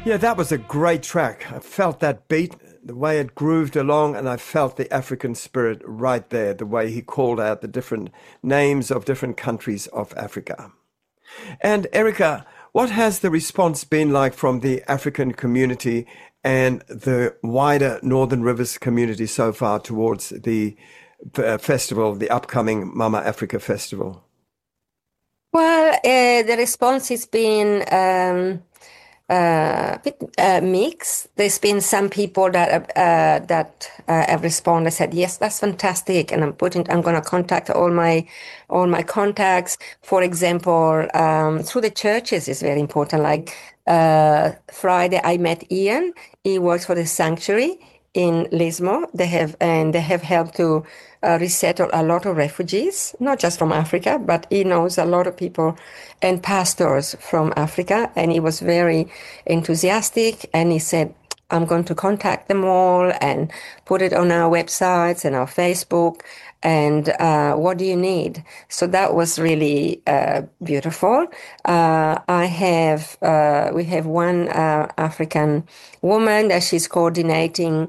Yeah, that was a great track. I felt that beat, the way it grooved along, and I felt the African spirit right there, the way he called out the different names of different countries of Africa. And Erica, what has the response been like from the African community and the wider Northern Rivers community so far towards the festival, the upcoming Mama Africa Festival? Well, the response has been a bit mixed. There's been some people that have responded, said, "Yes, that's fantastic," and I'm going to contact all my contacts. For example, through the churches is very important. Like Friday, I met Ian. He works for the sanctuary in Lismore. They have helped to resettle a lot of refugees, not just from Africa, but he knows a lot of people and pastors from Africa. And he was very enthusiastic. And he said, "I'm going to contact them all and put it on our websites and our Facebook. And what do you need?" So that was really beautiful. We have one African woman that she's coordinating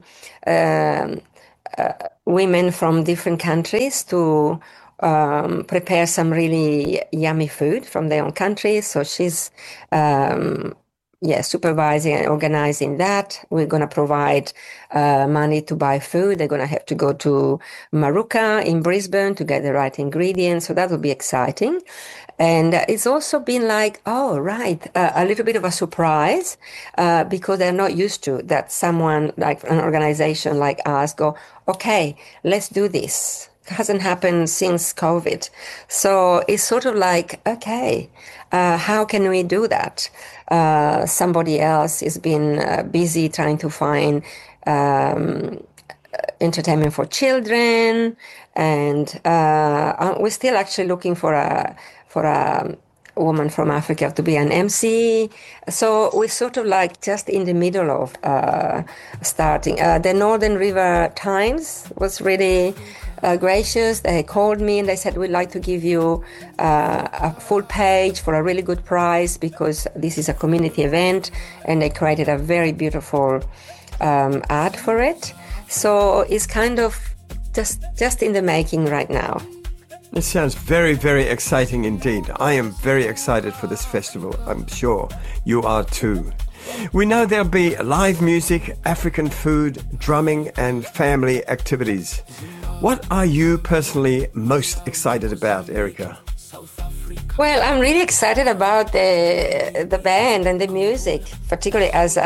women from different countries to prepare some really yummy food from their own countries. So she's supervising and organizing that. We're going to provide money to buy food. They're going to have to go to Maruka in Brisbane to get the right ingredients. So that will be exciting. And it's also been like, oh, right, a little bit of a surprise because they're not used to that someone like an organization like us go, okay, let's do this. It hasn't happened since COVID. So it's sort of like, okay, how can we do that? Somebody else has been busy trying to find entertainment for children, and we're still actually looking for a woman from Africa to be an MC. So we're sort of like just in the middle of starting. The Northern River Times was really gracious. They called me and they said, "We'd like to give you a full page for a really good price because this is a community event," and they created a very beautiful ad for it. So it's kind of just in the making right now. It sounds very, very exciting indeed. I am very excited for this festival. I'm sure you are too. We know there'll be live music, African food, drumming, and family activities. What are you personally most excited about, Erica? Well, I'm really excited about the band and the music, particularly as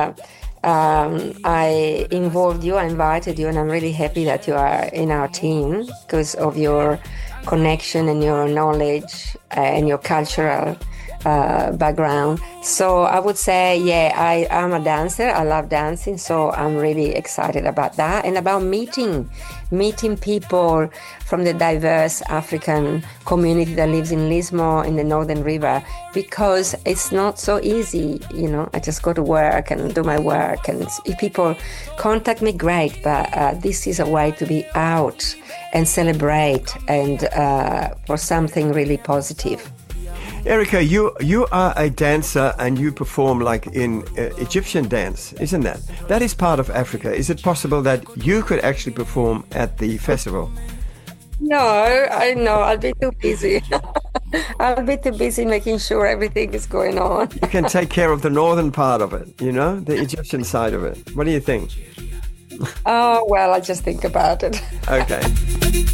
I involved you, I invited you, and I'm really happy that you are in our team because of your connection and your knowledge and your cultural background. So I would say, I am a dancer. I love dancing. So I'm really excited about that and about meeting people from the diverse African community that lives in Lismore in the Northern River, because it's not so easy. You know, I just go to work and do my work, and if people contact me, great. But this is a way to be out and celebrate and for something really positive. Erica, you are a dancer and you perform like in Egyptian dance, isn't that? That is part of Africa. Is it possible that you could actually perform at the festival? No, I know. I'll be too busy. I'll be too busy making sure everything is going on. You can take care of the northern part of it, you know, the Egyptian side of it. What do you think? Oh, well, I'll just think about it. Okay.